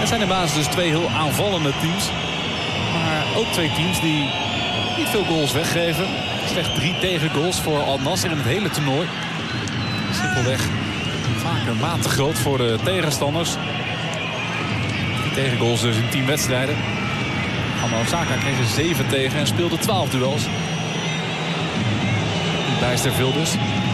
Het zijn in basis dus twee heel aanvallende teams. Maar ook twee teams die niet veel goals weggeven. Slechts 3 tegengoals voor Al Nassr in het hele toernooi. Simpelweg vaak een maat te groot voor de tegenstanders. 3 tegengoals dus in 10 wedstrijden. Gamba Osaka kreeg er 7 tegen en speelde 12 duels. Niet bijster veel dus.